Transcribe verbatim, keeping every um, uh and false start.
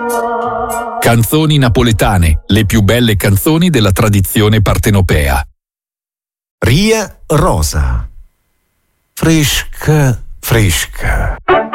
Canzoni napoletane, le più belle canzoni della tradizione partenopea. Ria Rosa. Fresca, fresca.